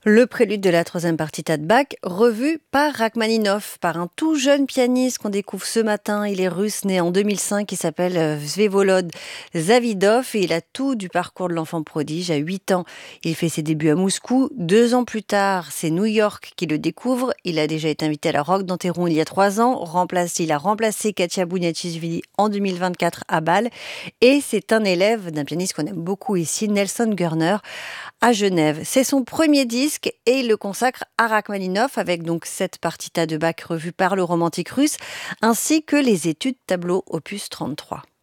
Le prélude de la troisième partita de Bach, revu par Rachmaninoff, par un tout jeune pianiste qu'on découvre ce matin. Il est russe, né en 2005, il s'appelle Vsevolod Zavidov et il a tout du parcours de l'enfant prodige. À 8 ans, il fait ses débuts à Moscou. 2 ans plus tard, c'est New York qui le découvre. Il a déjà été invité à la Rock d'Anteron il y a 3 ans. Il a remplacé Katia Bouniatichvili en 2024 à Bâle. Et c'est un élève d'un pianiste qu'on aime beaucoup ici, Nelson Gurner, à Genève. C'est son premier disque et il le consacre à Rachmaninoff avec donc cette partita de Bach revue par le romantique russe ainsi que les études tableau opus 33.